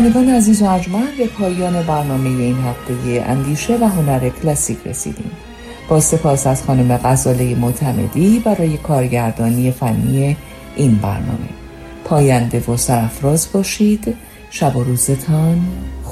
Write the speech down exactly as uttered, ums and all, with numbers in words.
شنوندگان عزیز و ارجمند، به پایان برنامه این هفته اندیشه و هنر کلاسیک رسیدیم. با سپاس از خانم غزاله معتمدی برای کارگردانی فنی این برنامه. پاینده و سرافراز باشید. شب و روزتان